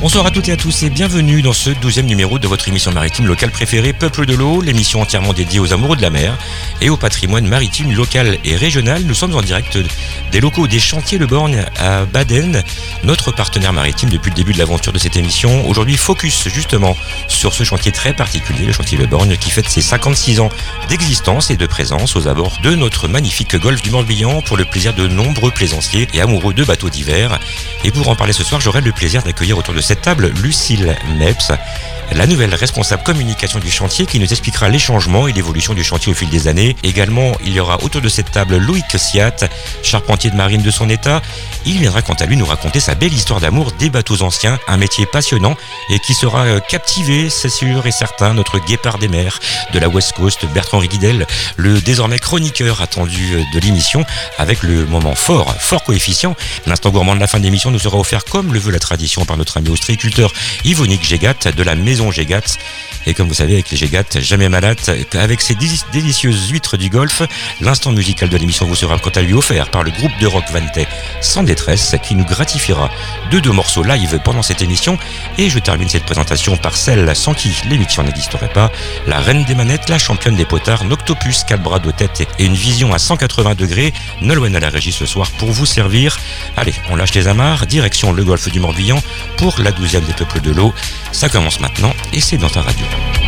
Bonsoir à toutes et à tous et bienvenue dans ce 12e numéro de votre émission maritime locale préférée Peuple de l'eau, l'émission entièrement dédiée aux amoureux de la mer et au patrimoine maritime local et régional. Nous sommes en direct des locaux des Chantiers Le Borgne à Baden, notre partenaire maritime depuis le début de l'aventure de cette émission. Aujourd'hui, focus justement sur ce chantier très particulier, le Chantier Le Borgne, qui fête ses 56 ans d'existence et de présence aux abords de notre magnifique golfe du Morbihan pour le plaisir de nombreux plaisanciers et amoureux de bateaux d'hiver. Et pour en parler ce soir, j'aurai le plaisir d'accueillir autour de cette table Lucille Meps, la nouvelle responsable communication du chantier, qui nous expliquera les changements et l'évolution du chantier au fil des années. Également, il y aura autour de cette table Loïc Siat, charpentier de marine de son état. Il viendra quant à lui nous raconter sa belle histoire d'amour des bateaux anciens, un métier passionnant et qui sera captivé, c'est sûr et certain, notre guépard des mers de la West Coast, Bertrand Riguidel, le désormais chroniqueur attendu de l'émission, avec le moment fort coefficient. L'instant gourmand de la fin de l'émission nous sera offert, comme le veut la tradition, par notre ami ostréiculteur Yvonique Gégat de la maison Gégat. Et comme vous savez, avec les Gégat, jamais malade, avec ces délicieuses huîtres du Golfe, l'instant musical de l'émission vous sera quant à lui offert par le groupe de rock Vantais Sans Détresse, qui nous gratifiera de 2 morceaux live pendant cette émission. Et je termine cette présentation par celle sans qui l'émission n'existerait pas, la reine des manettes, la championne des potards, Noctopus, 4 bras de tête et une vision à 180 degrés, Nolwenn à la régie ce soir pour vous servir. Allez, on lâche les amarres, direction le golfe du Morbihan pour la 12e des Peuples de l'eau. Ça commence maintenant et c'est dans ta radio.